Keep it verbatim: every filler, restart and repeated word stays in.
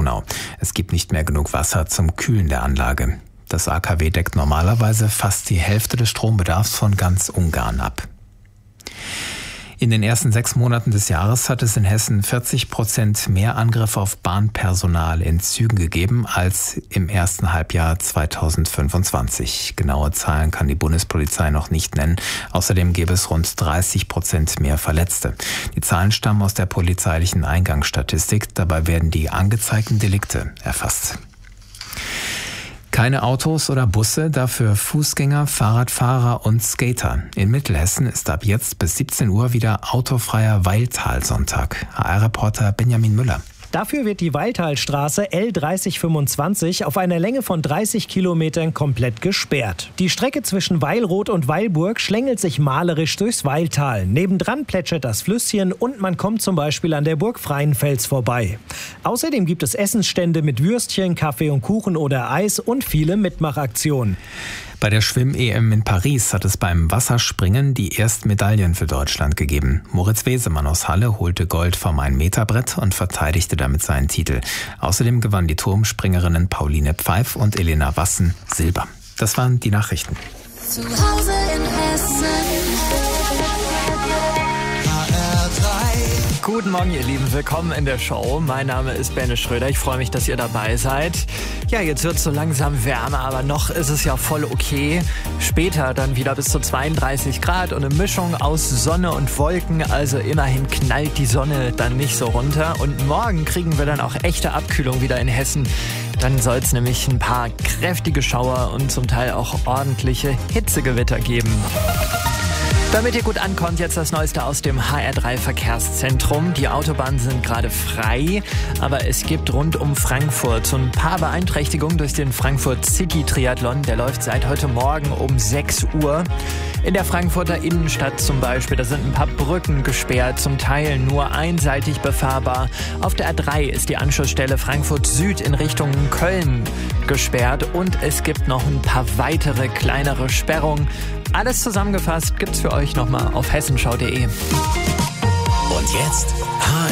Donau. Es gibt nicht mehr genug Wasser zum Kühlen der Anlage. Das A K W deckt normalerweise fast die Hälfte des Strombedarfs von ganz Ungarn ab. In den ersten sechs Monaten des Jahres hat es in Hessen vierzig Prozent mehr Angriffe auf Bahnpersonal in Zügen gegeben als im ersten Halbjahr zweitausendfünfundzwanzig. Genaue Zahlen kann die Bundespolizei noch nicht nennen. Außerdem gäbe es rund dreißig Prozent mehr Verletzte. Die Zahlen stammen aus der polizeilichen Eingangsstatistik. Dabei werden die angezeigten Delikte erfasst. Keine Autos oder Busse, dafür Fußgänger, Fahrradfahrer und Skater. In Mittelhessen ist ab jetzt bis siebzehn Uhr wieder autofreier Weiltalsonntag. H R-Reporter Benjamin Müller. Dafür wird die Weiltalstraße L dreißig fünfundzwanzig auf einer Länge von dreißig Kilometern komplett gesperrt. Die Strecke zwischen Weilroth und Weilburg schlängelt sich malerisch durchs Weiltal. Nebendran plätschert das Flüsschen und man kommt zum Beispiel an der Burg Freienfels vorbei. Außerdem gibt es Essensstände mit Würstchen, Kaffee und Kuchen oder Eis und viele Mitmachaktionen. Bei der Schwimm-E M in Paris hat es beim Wasserspringen die ersten Medaillen für Deutschland gegeben. Moritz Wesemann aus Halle holte Gold vom ein-Meter-Brett und verteidigte damit seinen Titel. Außerdem gewannen die Turmspringerinnen Pauline Pfeif und Elena Wassen Silber. Das waren die Nachrichten. Zu Hause in Hessen. Guten Morgen, ihr Lieben. Willkommen in der Show. Mein Name ist Benne Schröder. Ich freue mich, dass ihr dabei seid. Ja, jetzt wird es so langsam wärmer, aber noch ist es ja voll okay. Später dann wieder bis zu zweiunddreißig Grad und eine Mischung aus Sonne und Wolken. Also immerhin knallt die Sonne dann nicht so runter. Und morgen kriegen wir dann auch echte Abkühlung wieder in Hessen. Dann soll es nämlich ein paar kräftige Schauer und zum Teil auch ordentliche Hitzegewitter geben. Damit ihr gut ankommt, jetzt das Neueste aus dem H R drei Verkehrszentrum. Die Autobahnen sind gerade frei, aber es gibt rund um Frankfurt so ein paar Beeinträchtigungen durch den Frankfurt City Triathlon. Der läuft seit heute Morgen um sechs Uhr. In der Frankfurter Innenstadt zum Beispiel, da sind ein paar Brücken gesperrt, zum Teil nur einseitig befahrbar. Auf der A drei ist die Anschlussstelle Frankfurt Süd in Richtung Köln gesperrt und es gibt noch ein paar weitere kleinere Sperrungen. Alles zusammengefasst gibt's für euch nochmal auf hessenschau punkt de. Und jetzt H